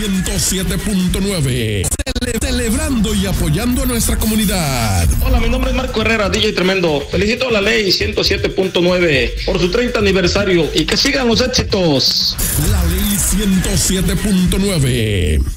107.9. Celebrando y apoyando a nuestra comunidad. Hola, mi nombre es Marco Herrera, DJ Tremendo. Felicito a la ley 107.9 por su 30 aniversario y que sigan los éxitos. La ley 107.9.